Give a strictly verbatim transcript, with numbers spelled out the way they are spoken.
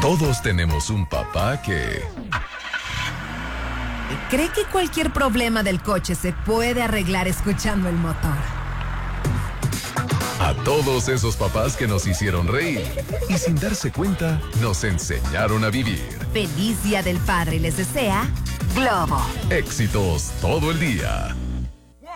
Todos tenemos un papá que... cree que cualquier problema del coche se puede arreglar escuchando el motor. A todos esos papás que nos hicieron reír y sin darse cuenta nos enseñaron a vivir. Feliz Día del Padre les desea Globo. Éxitos todo el día.